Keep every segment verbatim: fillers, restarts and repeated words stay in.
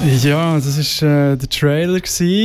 Ja, das war äh, der Trailer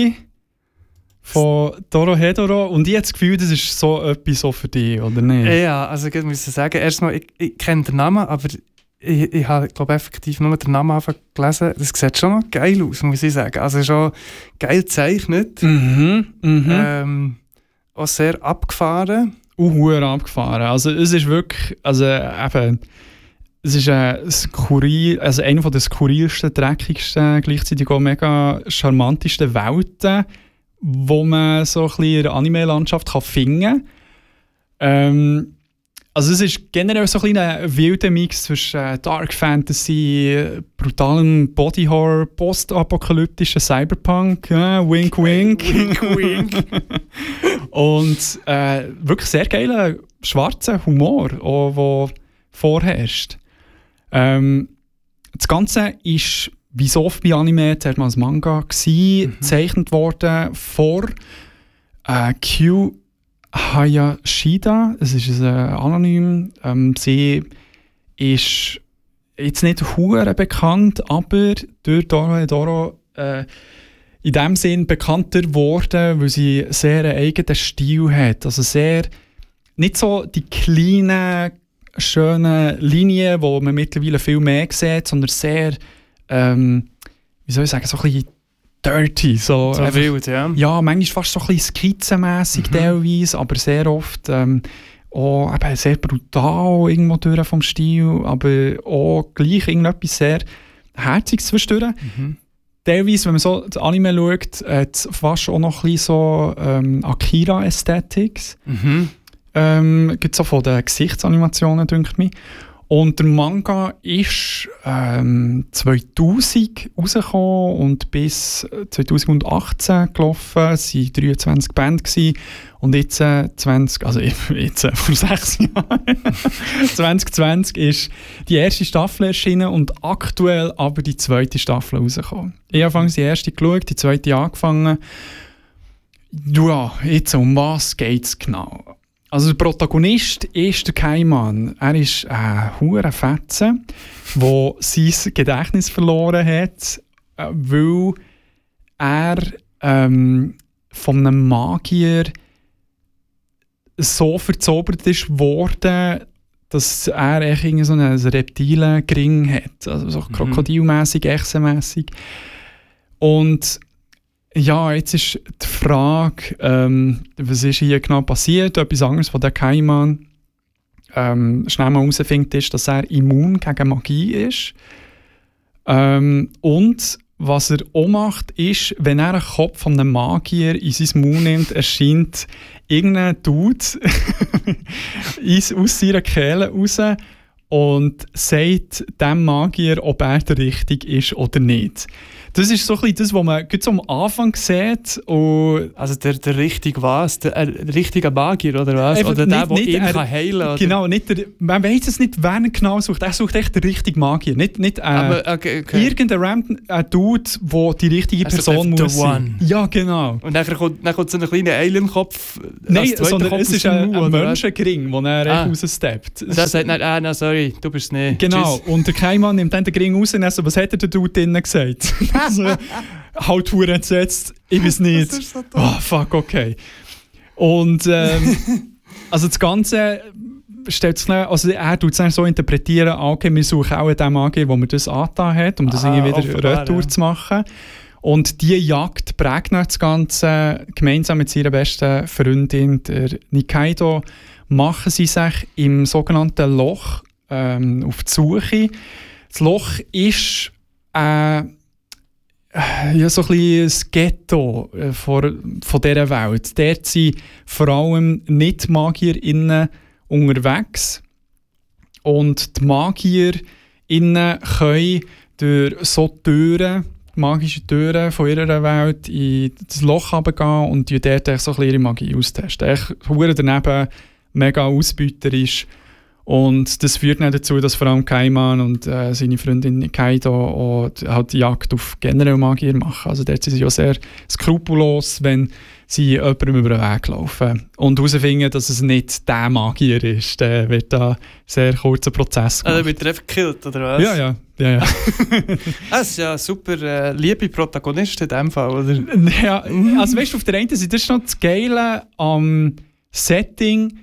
von Dorohedoro. Und ich habe das Gefühl, das ist so etwas so für dich, oder nicht? Ja, also ich muss sagen, erstmal, ich, ich kenne den Namen, aber ich, ich habe, glaube effektiv nur den Namen gelesen. Das sieht schon noch geil aus, muss ich sagen. Also schon geil gezeichnet. Mhm, mhm. Ähm, auch sehr abgefahren. Uh, abgefahren. Also es ist wirklich, also eben, es ist ein skurril, also einer der skurrilsten, dreckigsten, gleichzeitig auch mega charmantesten Welten, wo man so ein bisschen in der Anime-Landschaft kann finden kann. Ähm, also es ist generell so ein kleiner wilder Mix zwischen äh, Dark Fantasy, brutalem Body Horror, postapokalyptischen Cyberpunk, äh, wink wink. Wink wink. Und äh, wirklich sehr geiler schwarzer Humor, der vorherrscht. Ähm, das Ganze ist, wie so oft bei Anime, zuerst mal als Manga gewesen, mhm. gezeichnet worden vor äh, Q Hayashida. Es ist äh, anonym. Ähm, sie ist jetzt nicht hure bekannt, aber durch Dorohedoro äh, in dem Sinn bekannter geworden, weil sie sehr einen eigenen Stil hat. Also sehr, nicht so die kleinen, schönen Linien, die man mittlerweile viel mehr sieht, sondern sehr, ähm, wie soll ich sagen, so ein bisschen dirty. So, so einfach, wild, ja. Ja, manchmal fast so ein bisschen skizzenmässig mhm. teilweise, aber sehr oft ähm, auch eben sehr brutal irgendwo durch vom Stil, aber auch gleich irgendetwas sehr Herziges zwischendurch. Mhm. Teilweise, wenn man so das Anime schaut, hat es fast auch noch ein bisschen so ähm, Akira-Aesthetics. Mhm. Ähm, gibt es auch von den Gesichtsanimationen, denke ich. Und der Manga ist ähm, zweitausend rausgekommen und bis zweitausendachtzehn gelaufen. Es waren dreiundzwanzig Bände gewesen. Und jetzt, äh, zwanzig, also jetzt äh, vor sechs Jahren, zwanzig zwanzig ist die erste Staffel erschienen und aktuell aber die zweite Staffel rausgekommen. Ich habe anfangs die erste geschaut, die zweite angefangen. Ja, jetzt um was geht es genau? Also der Protagonist ist der Kaiman. Er ist ein hure Fetze, der sein Gedächtnis verloren hat, weil er ähm, von einem Magier so verzaubert ist worden, dass er irgendwie so einen reptilen Gring hat. Also so krokodilmässig, echsenmässig. Und ja, jetzt ist die Frage, ähm, was ist hier genau passiert? Etwas anderes, was der Kaiman ähm, schnell mal herausfindet, ist, dass er immun gegen Magie ist. Ähm, und was er auch macht, ist, wenn er einen Kopf von einem Magier in sein Maul nimmt, erscheint irgendein Dude aus seiner Kehle raus und sagt dem Magier, ob er der Richtige ist oder nicht. Das ist so ein bisschen das, was man so am Anfang sieht. Und also der, der richtige was? Der, äh, der richtige Magier oder was? Oder der, der ihn kann heilen kann? Genau, nicht der, man weiß es nicht, wer ihn genau sucht. Er sucht echt den richtigen Magier. Nicht, nicht äh, Aber, okay, okay. irgendein random äh, Dude, der die richtige also Person muss sein. Ja, genau. Und dann kommt, dann kommt so ein kleiner Alien-Kopf. Nein, sondern Kopf es ist ein, ein Menschengring, wo er ah. raussteppt. Und er sagt, nein, ah, no, sorry, du bist nicht. Genau, Tschüss. Und der Kaiman nimmt dann den Gring raus und also, was hat der Dude drinnen gesagt? Also, halt hure entsetzt, ich weiß nicht. Das ist so toll. Oh, fuck, okay. Und ähm, also das Ganze stellt sich, also er tut es dann so interpretieren, okay, wir suchen auch den Magier, wo man das angetan hat, um das ah, irgendwie wieder retour ja. zu machen. Und diese Jagd prägt das Ganze. Gemeinsam mit seiner besten Freundin, der Nikaido, machen sie sich im sogenannten Loch ähm, auf die Suche. Das Loch ist äh, ja, so ein bisschen das Ghetto äh, von, von dieser Welt. Dort sind vor allem Nicht-MagierInnen unterwegs. Und die MagierInnen können durch so Türen, magische Türen von ihrer Welt in das Loch runtergehen und dort so ein bisschen ihre Magie austesten. Echt verdammt daneben, mega ausbeuterisch. Und das führt dann dazu, dass vor allem Kaiman und äh, seine Freundin Kaido auch halt die Jagd auf generell Magier machen. Also dort sind sie ja sehr skrupellos, wenn sie jemandem über den Weg laufen. Und herausfinden, dass es nicht der Magier ist. Der wird da einen sehr kurzen Prozess gemacht. Also wird er einfach gekillt, oder was? Ja, ja. ja, ja. Das ist ja ein super äh, liebe Protagonist in dem Fall, oder? Ja, also weißt du, auf der einen Seite, das ist noch das Geile am Setting.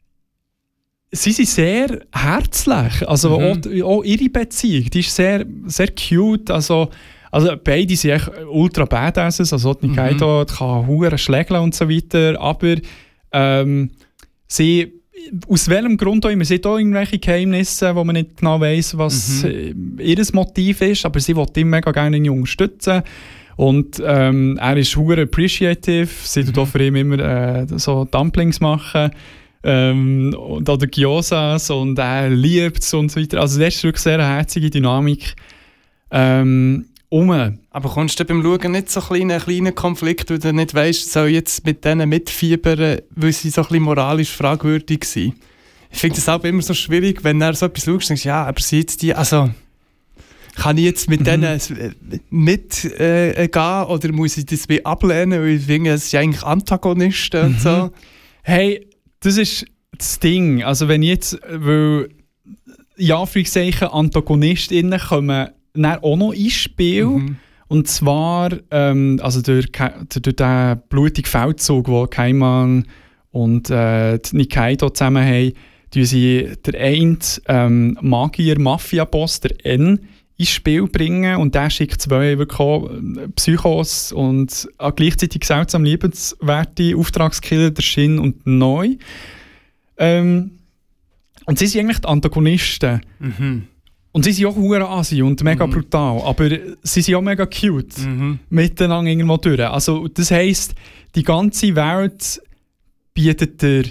Sie sind sehr herzlich, also mhm. auch, auch ihre Beziehung, die ist sehr, sehr cute, also, also beide sind echt ultra badasses, also die Kaido mhm. kann hure schlägeln und so weiter, aber ähm, sie, aus welchem Grund auch immer, sie hat auch irgendwelche Geheimnisse, wo man nicht genau weiss, was mhm. ihr Motiv ist, aber sie will ihn mega gerne unterstützen. Und ähm, er ist hure appreciative, sie tut mhm. auch für ihn immer äh, so Dumplings machen. Ähm, und oder Gyozas und er liebt es und so weiter. Also das ist wirklich sehr eine herzige Dynamik. Ähm, um. Aber kommst du beim Schauen nicht so einen kleinen, kleinen Konflikt, weil du nicht weißt, soll jetzt mit denen mitfiebern, weil sie so ein bisschen moralisch fragwürdig sind? Ich finde das auch immer so schwierig, wenn du so etwas schaust, denkst, ja, aber sie jetzt die, also kann ich jetzt mit mhm. denen mitgehen äh, gehen oder muss ich das ablehnen, weil ich finde, es sind eigentlich Antagonisten mhm. und so. Hey, das ist das Ding. Also wenn jetzt, weil in Anführungszeichen AntagonistInnen kommen dann auch noch ins Spiel. Mhm. Und zwar ähm, also durch, durch den blutigen Feldzug, den Kaiman und äh, Nikaido zusammen haben, tun sie den einen ähm, Magier-Mafia-Boss, der N, ins Spiel bringen. Und der schickt zwei wirklich auch Psychos und auch gleichzeitig seltsam liebenswerte Auftragskiller, der Shin und der Noi. Ähm, und sie sind eigentlich die Antagonisten. Mhm. Und sie sind auch hure Asi und mega mhm. brutal, aber sie sind auch mega cute mhm. miteinander irgendwo durch. Also das heisst, die ganze Welt bietet dir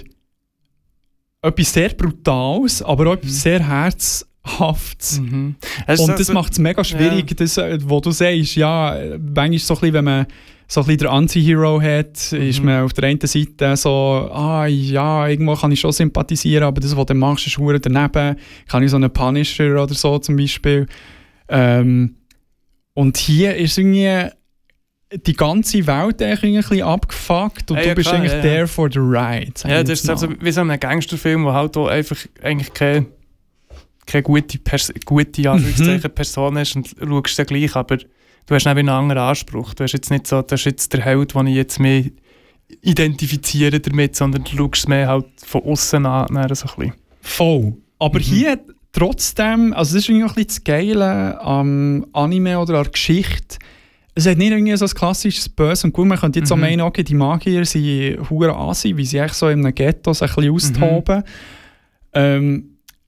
etwas sehr Brutales, aber auch etwas mhm. sehr Herzhaftes. Mhm. Und das so, macht es mega schwierig, ja. das, wo du sagst, ja, manchmal so ein bisschen, wenn man so ein bisschen den Anti-Hero hat, mhm. ist man auf der einen Seite so, ah ja, irgendwo kann ich schon sympathisieren, aber das, was du machst, ist verdammt daneben. Kann ich so einen Punisher oder so zum Beispiel. Ähm, und hier ist irgendwie die ganze Welt eigentlich ein bisschen abgefuckt und hey, du ja, bist klar, eigentlich ja, there ja. for the ride. Ja, das ist also wie so ein Gangsterfilm, wo halt auch einfach eigentlich keine, keine gute, Pers- gute mhm. Person ist und schaust ja gleich, aber du hast einen anderen Anspruch. Du hast jetzt nicht so, das ist jetzt der Held, den ich jetzt mehr identifiziere damit, sondern du schaust es mehr halt von außen an. So ein bisschen. Voll. Aber mhm. hier trotzdem, also das ist irgendwie noch ein bisschen das Geile am Anime oder an der Geschichte. Es hat nicht irgendwie so ein klassisches Böse und Gut. Man könnte jetzt mhm. auch meinen, okay, die Magier sind hure Asi, wie sie eigentlich so in einem Ghetto sich ein bisschen austoben. Mhm. Ähm,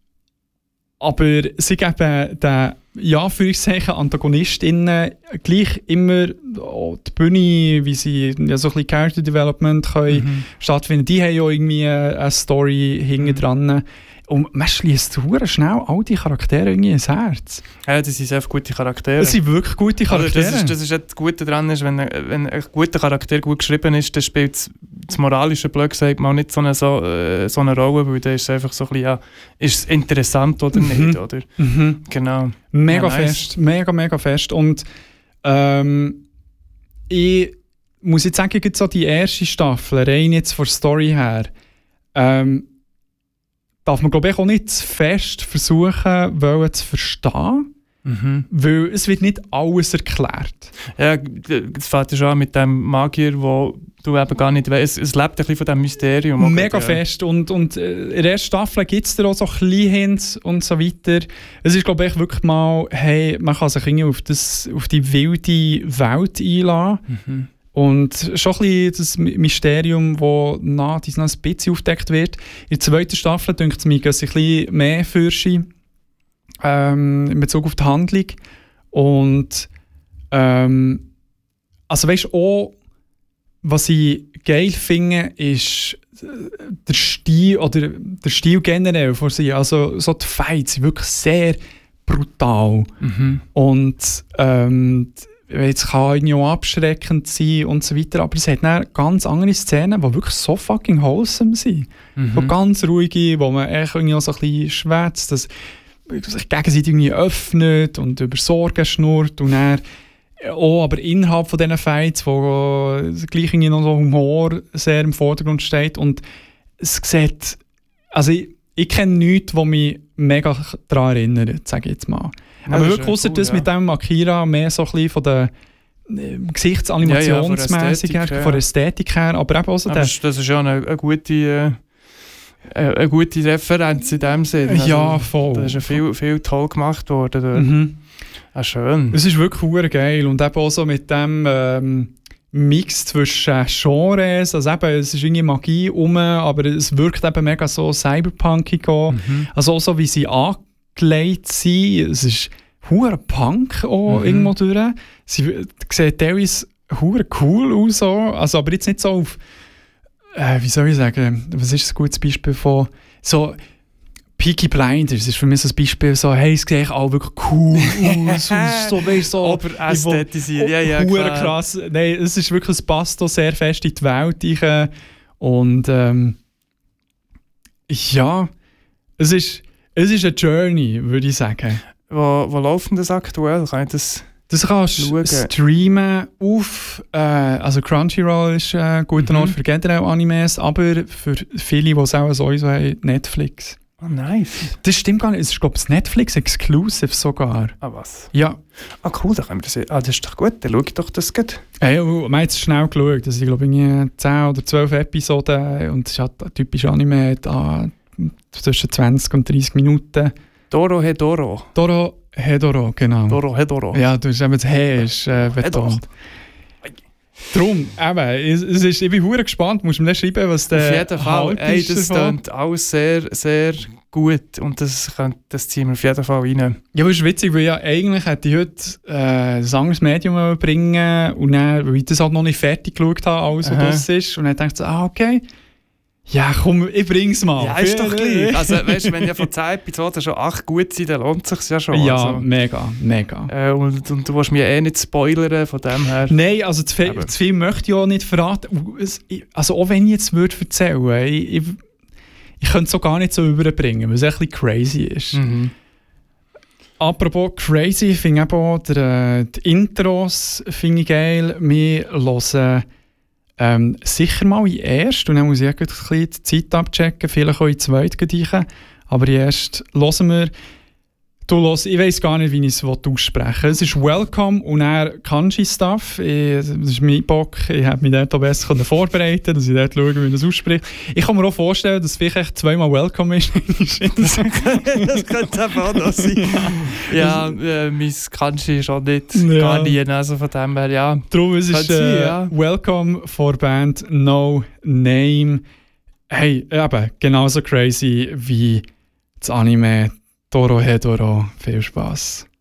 aber sie geben den ja, für ich sagen, AntagonistInnen gleich immer oh, die Bühne, wie sie ja, so ein bisschen Character Development können mhm. stattfinden. Die haben ja irgendwie eine Story hinten dran. Mhm. Und man schließt sehr schnell all die Charaktere irgendwie ins Herz. Ja, das sind sehr gute Charaktere. Das sind wirklich gute Charaktere. Also das, ist, das ist das Gute daran, ist, wenn, wenn ein guter Charakter gut geschrieben ist, dann spielt das moralische blöd gesagt mal nicht so eine, so, äh, so eine Rolle, weil dann ist es einfach so ein bisschen, ja, ist es interessant oder mhm. nicht, oder? Mhm. Genau. Mega ja, nice. fest, mega, mega fest. Und ähm, ich muss jetzt sagen, so die erste Staffel, rein jetzt von der Story her, ähm, darf man glaube ich auch nicht zu fest versuchen, wollen zu verstehen. Mhm. Weil es wird nicht alles erklärt. Ja, das fängt ja schon an mit dem Magier, wo du eben gar nicht weißt. Es lebt ein bisschen von diesem Mysterium. Okay, Mega ja. fest. Und, und in der ersten Staffel gibt es da auch so ein bisschen Hints und so weiter. Es ist, glaube ich, wirklich mal, hey, man kann sich irgendwie auf, das, auf die wilde Welt einlassen. Mhm. Und schon ein bisschen das Mysterium, das nach dies noch ein bisschen aufgedeckt wird. In der zweiten Staffel, denke ich mir, gehen sie ein bisschen mehr Fürsche ähm, in Bezug auf die Handlung. Und ähm, also weißt du auch, was ich geil finde, ist der Stil oder der Stil generell von sie. Also so die Fights sind wirklich sehr brutal. Mhm. Und ähm, es kann irgendwie auch abschreckend sein und so weiter, aber es hat dann ganz andere Szenen, die wirklich so fucking wholesome sind. Mhm. So ganz ruhige, wo man echt irgendwie auch so ein bisschen schwätzt, dass sich gegenseitig irgendwie öffnet und über Sorgen schnurrt und dann auch, aber innerhalb von diesen Fights, wo gleich irgendwie noch so Humor sehr im Vordergrund steht und es sieht, also ich, ich kenne nichts, was mich mega daran erinnert, sage ich jetzt mal. Ja, aber das wirklich ausser cool, das ja. mit dem Akira mehr so ein bisschen von der äh, Gesichtsanimationsmäßig ja, ja, her, von der Ästhetik, von der Ästhetik her, aber eben auch so Aber der... das, das ist ja eine, eine gute... Äh eine gute Referenz in dem Sinne. Also, ja, voll. Da ist ja viel, viel toll gemacht worden dort. Mhm. Ah, schön. Es ist wirklich verdammt geil und eben auch so mit dem ähm, Mix zwischen Genres, also eben, es ist irgendwie Magie rum, aber es wirkt eben mega so cyberpunkig auch. Mhm. Also auch so, wie sie angelegt sind, es ist verdammt Punk auch mhm. irgendwo durch. Sie sieht teilweise verdammt cool aus, so. Also, aber jetzt nicht so auf Äh, wie soll ich sagen, was ist ein gutes Beispiel von so Peaky Blinders ist für mich so ein Beispiel so, hey, es sieht auch wirklich cool aus, so, weißt, so oberästhetisiert, ja, ja, klar. Krass. Nein, es ist wirklich, es passt auch sehr fest in die Welt rein. Und ähm, ja, es ist, es ist eine Journey, würde ich sagen. Wo, wo läuft denn das aktuell? Kann ich das Das kannst du streamen auf, äh, also Crunchyroll ist ein äh, guter mhm. Ort für generell Animes, aber für viele, die es auch sowieso haben, Netflix. Oh, nice. Das stimmt gar nicht, es ist glaube ich Netflix-Exclusive sogar. Ah, was? Ja. Ah, cool, dann können wir das sehen. Ah, das ist doch gut, dann schau ich doch das gut. Hey, wir haben jetzt schnell geschaut, das sind glaube ich zehn oder zwölf Episoden und es ist halt ein typischer Anime, da zwischen zwanzig und dreißig Minuten. Doro Hedoro. Doro Hedoro, genau. Doro Hedoro. Ja, du hast eben das He ist äh, betont. Darum, eben, es, es ist, ich bin verdammt gespannt, musst du mir dann schreiben, was der Auf jeden Fall, ey, das klingt alles sehr, sehr gut und das, das ziehen wir auf jeden Fall rein. Ja, aber es ist witzig, weil ja eigentlich hätte ich heute äh, ein anderes Medium bringen und dann, weil ich das halt noch nicht fertig geschaut habe, alles, was das ist, und dann dachte ich so, ah, okay, ja komm, ich bring's mal. Ja, ist doch gleich. Also weißt du, wenn ja von zehn Episoden schon acht gut sind, dann lohnt es sich ja schon. Ja, also, mega, mega. Äh, und, und du willst mir eh nicht spoilern, von dem her. Nein, also zu viel, zu viel möchte ich auch nicht verraten. Also auch wenn ich jetzt würde erzählen, ich, ich, ich könnte es so gar nicht so überbringen, weil es ein bisschen crazy ist. Mhm. Apropos crazy, finde ich auch der, die Intros finde ich geil. Wir hören ähm, sicher mal in erst, und dann muss ich ein bisschen die Zeit abchecken, vielleicht auch in zweit rein. Aber erst hören wir, du hörst, ich weiss gar nicht, wie ich es aussprechen will. Es ist Welcome und dann Kanji-Stuff. Das ist mein Bock. Ich habe mich dort auch besser vorbereiten, dass ich dort schaue, wie man das ausspricht. Ich kann mir auch vorstellen, dass es vielleicht zweimal Welcome ist. das, das könnte eben auch noch sein. Ja, äh, mein Kanji ist auch nicht ja. gar nie, also von dem her, ja. Darum, es ist äh, ja. Welcome for Band No Name. Hey, eben, genauso crazy wie das Anime Doro Hedoro. Viel Spaß.